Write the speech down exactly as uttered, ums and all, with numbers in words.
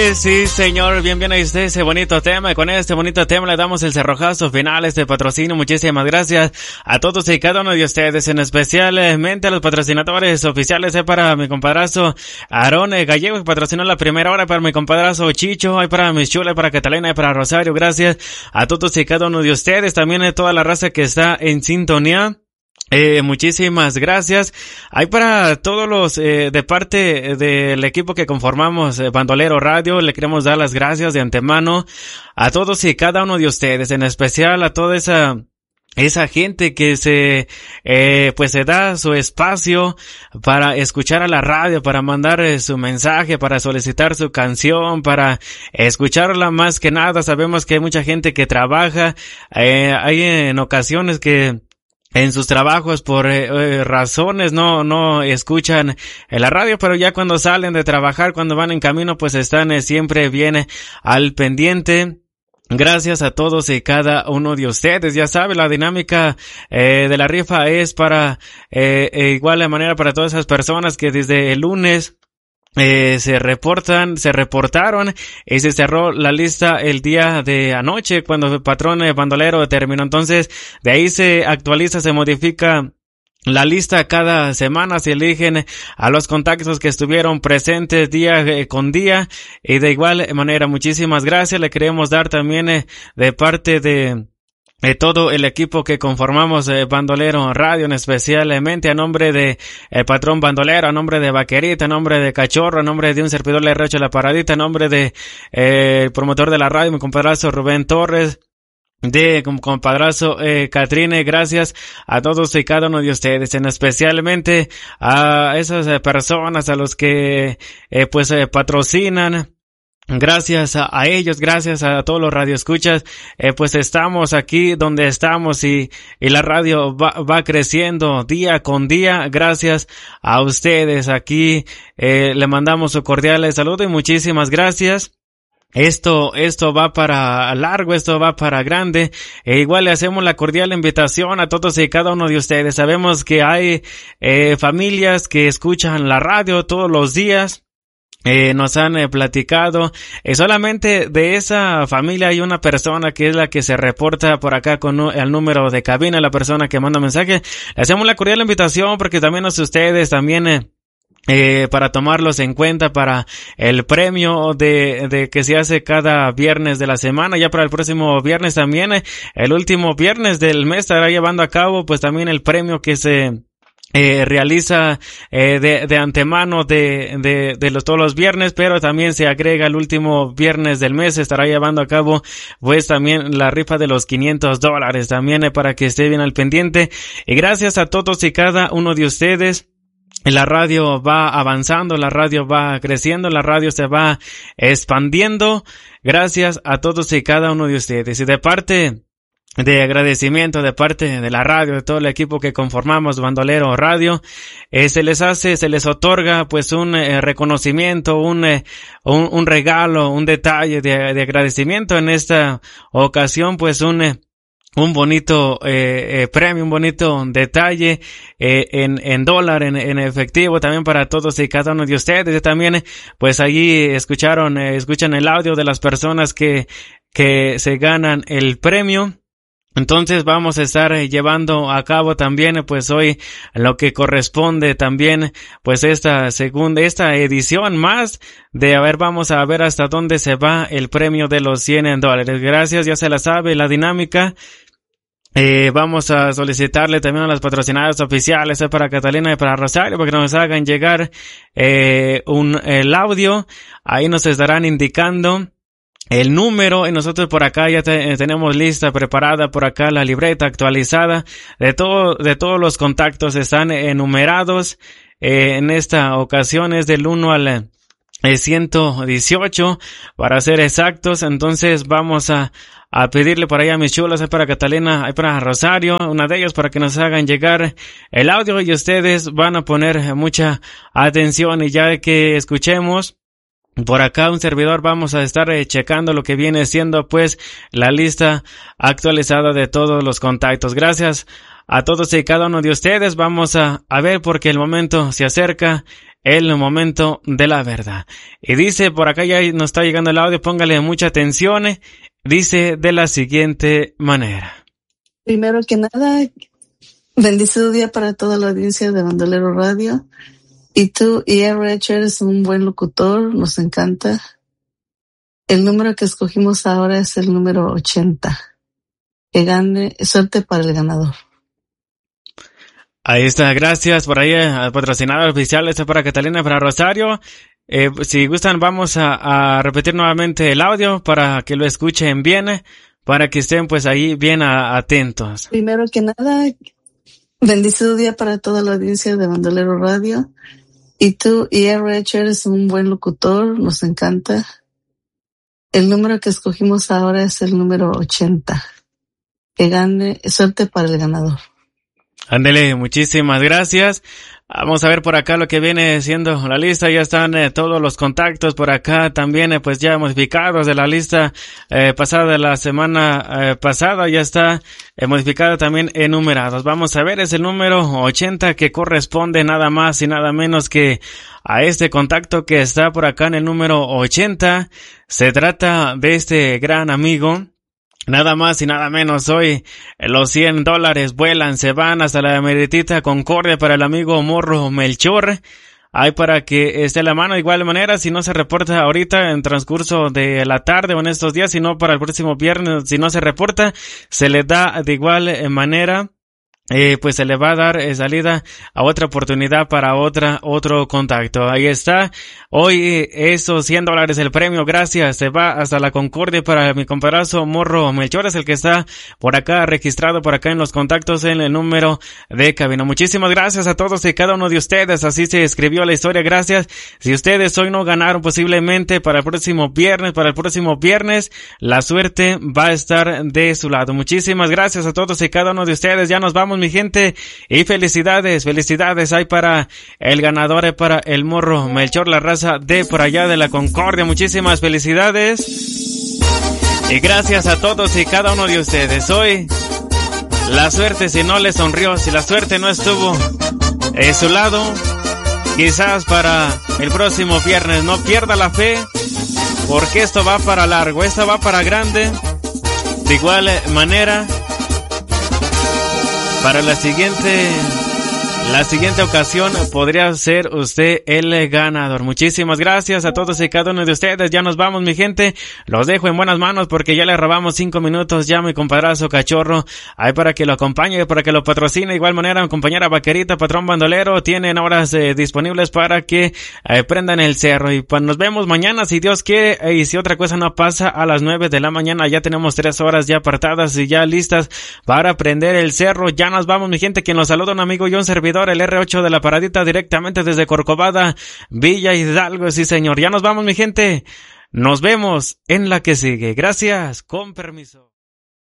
ustedes, sí señor, bien bien ahí usted ese bonito tema, y con este bonito tema le damos el cerrojazo final a este patrocinio. Muchísimas gracias a todos y cada uno de ustedes, en especialmente a los patrocinadores oficiales, eh, para mi compadrazo Aarón eh, Gallego, que patrocinó la primera hora, para mi compadrazo Chicho, hay para mis chulas, para Catalina y para Rosario. Gracias a todos y cada uno de ustedes, también a toda la raza que está en sintonía. Eh, muchísimas gracias. Hay para todos los, eh, de parte del equipo que conformamos eh, Bandolero Radio, le queremos dar las gracias de antemano a todos y cada uno de ustedes, en especial a toda esa esa gente que se, eh, pues se da su espacio para escuchar a la radio, para mandar eh, su mensaje, para solicitar su canción, para escucharla. Más que nada, sabemos que hay mucha gente que trabaja, eh, hay en ocasiones que en sus trabajos por eh, eh, razones no no escuchan en la radio, pero ya cuando salen de trabajar, cuando van en camino, pues están eh, siempre bien eh, al pendiente. Gracias a todos y cada uno de ustedes. Ya sabe, la dinámica eh, de la rifa es para eh, eh, igual de manera para todas esas personas que desde el lunes Eh, se reportan, se reportaron y se cerró la lista el día de anoche cuando el patrón eh, bandolero terminó. Entonces, de ahí se actualiza, se modifica la lista cada semana, se eligen a los contactos que estuvieron presentes día eh, con día, y de igual manera, muchísimas gracias. Le queremos dar también eh, de parte de Eh, todo el equipo que conformamos eh, Bandolero Radio, en especialmente a nombre de el patrón bandolero, a nombre de Vaquerita, a nombre de Cachorro, a nombre de un servidor le recho la paradita, a nombre de eh, el promotor de la radio, mi compadrazo Rubén Torres, de compadrazo eh, Catrine. Gracias a todos y cada uno de ustedes, en especialmente a esas eh, personas a los que eh, pues eh, patrocinan. Gracias a, a ellos, gracias a todos los radioescuchas, eh, pues estamos aquí donde estamos, y, y la radio va, va creciendo día con día. Gracias a ustedes aquí, eh, le mandamos su cordial saludo y muchísimas gracias. Esto, esto va para largo, esto va para grande, e igual le hacemos la cordial invitación a todos y cada uno de ustedes. Sabemos que hay, eh, familias que escuchan la radio todos los días. Eh, nos han eh, platicado, eh, solamente de esa familia hay una persona que es la que se reporta por acá con uh, el número de cabina, la persona que manda mensaje. Le hacemos la cordial invitación porque también a ustedes también eh, eh, para tomarlos en cuenta para el premio de, de que se hace cada viernes de la semana. Ya para el próximo viernes también, eh, el último viernes del mes estará llevando a cabo pues también el premio que se Eh, realiza eh, de, de antemano de, de, de los, todos los viernes, pero también se agrega el último viernes del mes. Se estará llevando a cabo pues también la rifa de los quinientos dólares también, eh, para que esté bien al pendiente. Y gracias a todos y cada uno de ustedes. La radio va avanzando, la radio va creciendo, la radio se va expandiendo. Gracias a todos y cada uno de ustedes. Y de parte de agradecimiento de parte de la radio, de todo el equipo que conformamos Bandolero Radio, eh, se les hace, se les otorga pues un eh, reconocimiento, un, eh, un un regalo, un detalle de, de agradecimiento. En esta ocasión pues un eh, un bonito eh, eh, premio, un bonito detalle eh, en en dólar, en, en efectivo, también para todos y cada uno de ustedes. También pues allí escucharon, eh, escuchan el audio de las personas que que se ganan el premio. Entonces vamos a estar llevando a cabo también pues hoy lo que corresponde también pues esta segunda, esta edición más de, a ver, vamos a ver hasta dónde se va el premio de los cien dólares. Gracias, ya se la sabe la dinámica. Eh, vamos a solicitarle también a las patrocinadas oficiales, eh, para Catalina y para Rosario, para que nos hagan llegar eh, un el audio. Ahí nos estarán indicando el número, y nosotros por acá ya te, tenemos lista, preparada por acá la libreta actualizada de todo, de todos los contactos están enumerados. Eh, en esta ocasión es del uno al eh, ciento dieciocho para ser exactos. Entonces vamos a a pedirle por ahí a mis chulas, para Catalina, hay para Rosario, una de ellas, para que nos hagan llegar el audio, y ustedes van a poner mucha atención, y ya que escuchemos por acá un servidor, vamos a estar eh, checando lo que viene siendo pues la lista actualizada de todos los contactos. Gracias a todos y cada uno de ustedes. Vamos a, a ver, porque el momento se acerca el momento de la verdad. Y dice, por acá ya nos está llegando el audio, póngale mucha atención. Dice de la siguiente manera. Primero que nada, bendecido día para toda la audiencia de Bandolero Radio. Y tú, y R H, eres un buen locutor, nos encanta. El número que escogimos ahora es el número ochenta. Que gane, suerte para el ganador. Ahí está, gracias por ahí al patrocinador oficial, este para Catalina, para Rosario. Eh, si gustan, vamos a, a repetir nuevamente el audio para que lo escuchen bien, para que estén pues ahí bien a, atentos. Primero que nada, bendecido día para toda la audiencia de Bandolero Radio. Y tú, y R H, eres un buen locutor, nos encanta. El número que escogimos ahora es el número ochenta. Que gane, suerte para el ganador. Ándele, muchísimas gracias. Vamos a ver por acá lo que viene siendo la lista. Ya están eh, todos los contactos por acá también, eh, pues ya modificados de la lista eh, pasada de la semana eh, pasada. Ya está eh, modificada también enumerados. Vamos a ver, es el número ochenta que corresponde nada más y nada menos que a este contacto que está por acá en el número ochenta. Se trata de este gran amigo. Nada más y nada menos hoy los cien dólares vuelan, se van hasta la meritita Concordia para el amigo Morro Melchor. Hay para que esté la mano de igual manera, si no se reporta ahorita en transcurso de la tarde o en estos días, sino para el próximo viernes, si no se reporta, se le da de igual manera. Eh, pues se le va a dar eh, salida a otra oportunidad para otra, otro contacto. Ahí está. Hoy eh, esos cien dólares el premio, gracias. Se va hasta la Concordia para mi comparazo Morro Melchor, es el que está por acá registrado por acá en los contactos en el número de cabina. Muchísimas gracias a todos y cada uno de ustedes. Así se escribió la historia. Gracias. Si ustedes hoy no ganaron, posiblemente para el próximo viernes, para el próximo viernes, la suerte va a estar de su lado. Muchísimas gracias a todos y cada uno de ustedes. Ya nos vamos, mi gente, y felicidades, felicidades hay para el ganador, eh, para el Morro Melchor, la raza de por allá de la Concordia. Muchísimas felicidades y gracias a todos y cada uno de ustedes. Hoy la suerte, si no le sonrió, si la suerte no estuvo en su lado, quizás para el próximo viernes no pierda la fe, porque esto va para largo, esto va para grande. De igual manera, para la siguiente, la siguiente ocasión podría ser usted el ganador. Muchísimas gracias a todos y cada uno de ustedes. Ya nos vamos, mi gente. Los dejo en buenas manos porque ya le robamos cinco minutos ya a mi compadrazo Cachorro. Ahí para que lo acompañe, para que lo patrocine. De igual manera, mi compañera Vaquerita, patrón bandolero, tienen horas eh, disponibles para que eh, prendan el cerro. Y pues nos vemos mañana, si Dios quiere. Eh, y si otra cosa no pasa, a las nueve de la mañana ya tenemos tres horas ya apartadas y ya listas para prender el cerro. Ya nos vamos, mi gente. Quien los saluda, un amigo y un servidor, el R ocho de la Paradita, directamente desde Corcovada, Villa Hidalgo. Sí, señor. Ya nos vamos, mi gente. Nos vemos en la que sigue. Gracias. Con permiso.